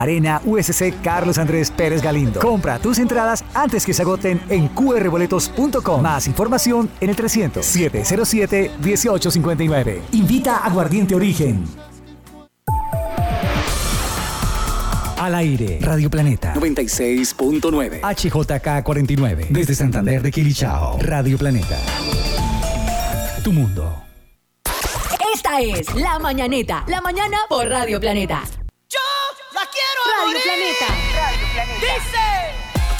Arena USC Carlos Andrés Pérez Galindo. Compra tus entradas antes que se agoten en qrboletos.com. Más información en el 300-707-1859. Invita a Aguardiente Origen. Al aire, Radio Planeta 96.9, HJK 49, desde Santander de Quilichao, Radio Planeta. Tu mundo. Esta es La Mañaneta, la mañana por Radio Planeta. Yo la quiero Radio morir. Planeta. Radio Planeta. Dice.